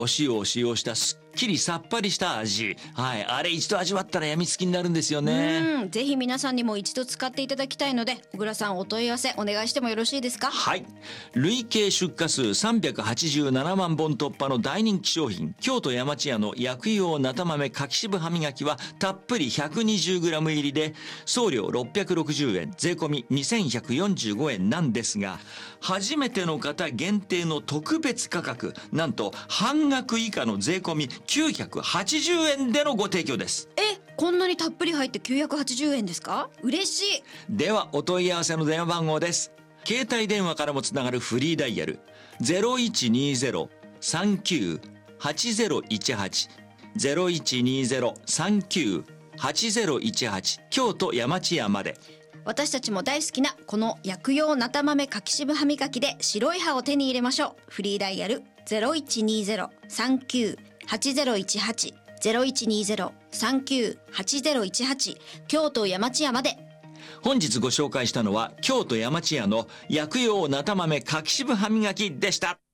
お塩を使用したすっきりさっぱりした味。あれ一度味わったらやみつきになるんですよね。 ぜひ皆さんにも一度使っていただきたいので、小倉さんお問い合わせお願いしてもよろしいですか？ はい。累計出荷数387万本突破の大人気商品、京都山千屋の薬用なた豆柿渋歯磨きはたっぷり 120g 入りで、送料660円、税込み2145円なんですが、初めての方限定の特別価格、なんと半額以下の税込み980円でのご提供です。 こんなにたっぷり入って980円ですか？嬉しい。 ではお問い合わせの電話番号です。携帯電話からもつながるフリーダイヤル 0120-39-8018 0120-39-8018 京都山千屋まで。 私たちも大好きなこの薬用なた豆柿渋歯磨きで白い歯を手に入れましょう。フリーダイヤル 0120-39-8018 0120-39-8018 京都山千屋まで。 本日ご紹介したのは京都山千屋の薬用なた豆柿渋歯磨きでした。